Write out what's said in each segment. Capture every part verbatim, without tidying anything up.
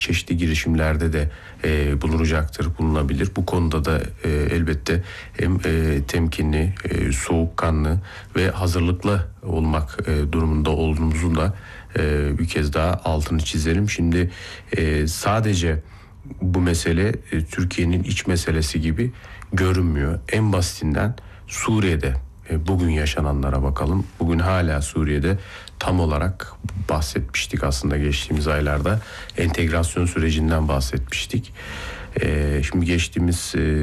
çeşitli girişimlerde de e, bulunacaktır, bulunabilir. Bu konuda da e, elbette hem e, temkinli, e, soğukkanlı ve hazırlıklı olmak e, durumunda olduğumuzu da e, bir kez daha altını çizelim. Şimdi e, sadece bu mesele e, Türkiye'nin iç meselesi gibi görünmüyor. En basitinden Suriye'de e, bugün yaşananlara bakalım. Bugün hala Suriye'de tam olarak bahsetmiştik aslında geçtiğimiz aylarda. Entegrasyon sürecinden bahsetmiştik. E, şimdi geçtiğimiz e,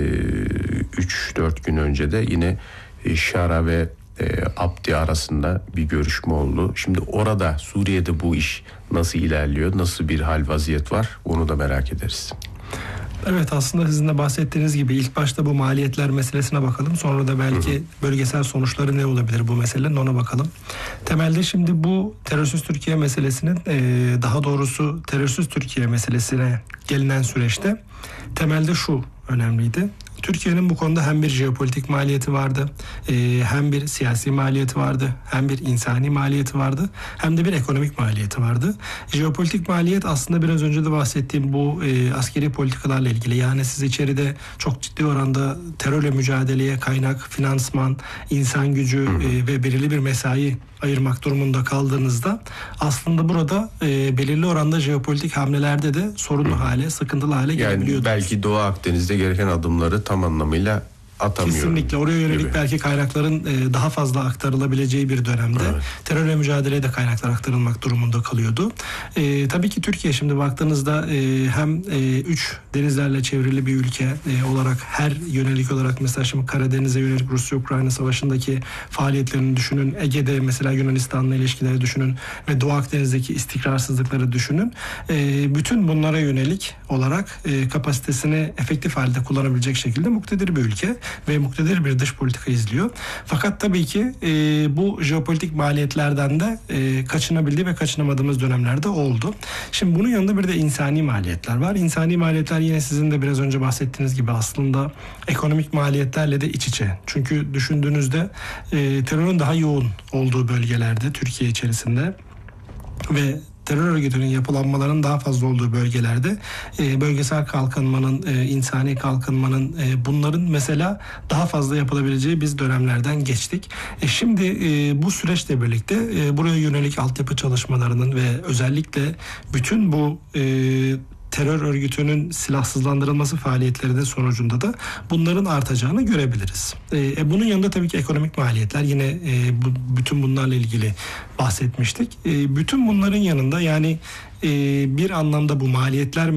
üç dört gün önce de yine e, Şara ve e, Abdi arasında bir görüşme oldu. Şimdi orada Suriye'de bu iş nasıl ilerliyor, nasıl bir hal vaziyet var, onu da merak ederiz. Evet, aslında sizin de bahsettiğiniz gibi ilk başta bu maliyetler meselesine bakalım. Sonra da belki hı hı. bölgesel sonuçları ne olabilir bu meselenin, ona bakalım. Temelde şimdi bu terörsüz Türkiye meselesinin daha doğrusu terörsüz Türkiye meselesine gelinen süreçte temelde şu önemliydi. Türkiye'nin bu konuda hem bir jeopolitik maliyeti vardı, hem bir siyasi maliyeti vardı, hem bir insani maliyeti vardı, hem de bir ekonomik maliyeti vardı. Jeopolitik maliyet aslında biraz önce de bahsettiğim bu askeri politikalarla ilgili. Yani siz içeride çok ciddi oranda terörle mücadeleye kaynak, finansman, insan gücü ve belirli bir mesai ayırmak durumunda kaldığınızda aslında burada e, belirli oranda jeopolitik hamlelerde de sorunlu Hı. hale, sıkıntılı hale yani gelebiliyordunuz. Belki Doğu Akdeniz'de gereken adımları tam anlamıyla atamıyor. Kesinlikle oraya yönelik gibi. Belki kaynakların e, daha fazla aktarılabileceği bir dönemde evet. terörle mücadeleye de kaynaklar aktarılmak durumunda kalıyordu. E, tabii ki Türkiye şimdi baktığınızda e, hem e, üç denizlerle çevrili bir ülke e, olarak her yönelik olarak mesela şimdi Karadeniz'e yönelik Rusya-Ukrayna savaşındaki faaliyetlerini düşünün. Ege'de mesela Yunanistan'la ilişkileri düşünün ve Doğu Akdeniz'deki istikrarsızlıkları düşünün. E, bütün bunlara yönelik olarak e, kapasitesini efektif halde kullanabilecek şekilde muktedir bir ülke ve muktedir bir dış politika izliyor. Fakat tabii ki e, bu jeopolitik maliyetlerden de e, kaçınabildiği ve kaçınamadığımız dönemlerde oldu. Şimdi bunun yanında bir de insani maliyetler var. İnsani maliyetler yine sizin de biraz önce bahsettiğiniz gibi aslında ekonomik maliyetlerle de iç içe. Çünkü düşündüğünüzde e, terörün daha yoğun olduğu bölgelerde Türkiye içerisinde ve terör örgütünün yapılanmaların daha fazla olduğu bölgelerde e, bölgesel kalkınmanın, e, insani kalkınmanın e, bunların mesela daha fazla yapılabileceği biz dönemlerden geçtik. E, şimdi e, bu süreçle birlikte e, buraya yönelik altyapı çalışmalarının ve özellikle bütün bu e, terör örgütünün silahsızlandırılması faaliyetleri de sonucunda da bunların artacağını görebiliriz. E, bunun yanında tabii ki ekonomik maliyetler yine e, bu, bütün bunlarla ilgili bahsetmiştik. E, bütün bunların yanında yani e, bir anlamda bu maliyetler